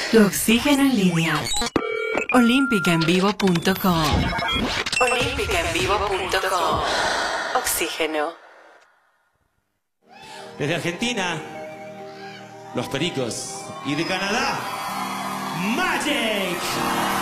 Tu oxígeno en línea. Olímpicaenvivo.com. Olímpicaenvivo.com. Oxígeno. Desde Argentina, Los Pericos. Y de Canadá, Magic.